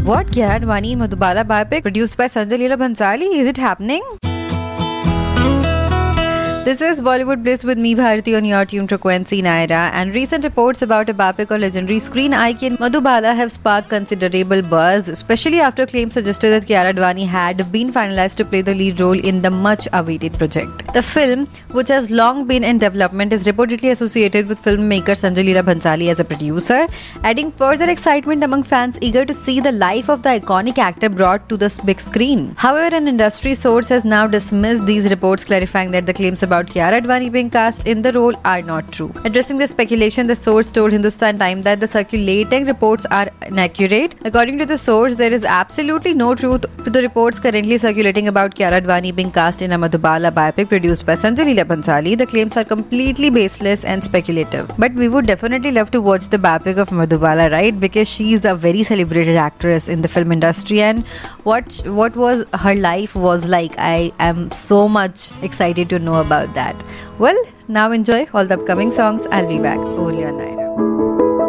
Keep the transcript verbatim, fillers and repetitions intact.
What? Kiara Advani in Madhubala biopic produced by Sanjay Leela Bhansali? Is it happening? This is Bollywood Bliss with me, Bharati, on your tune Frequency Naira. And recent reports about a biopic on legendary screen icon Madhubala have sparked considerable buzz, especially after claims suggested that Kiara Advani had been finalized to play the lead role in the much-awaited project. The film, which has long been in development, is reportedly associated with filmmaker Sanjay Leela Bhansali as a producer, adding further excitement among fans eager to see the life of the iconic actor brought to the big screen. However, an industry source has now dismissed these reports, clarifying that the claims about Kiara Advani being cast in the role are not true. Addressing the speculation, the source told Hindustan Times that the circulating reports are inaccurate. According to the source, there is absolutely no truth to the reports currently circulating about Kiara Advani being cast in a Madhubala biopic produced by Sanjay Leela Bhansali. The claims are completely baseless and speculative. But we would definitely love to watch the biopic of Madhubala, right? Because she is a very celebrated actress in the film industry, and what what was her life was like. I am so much excited to know about that. Well, now enjoy all the upcoming songs. I'll be back only on Naira.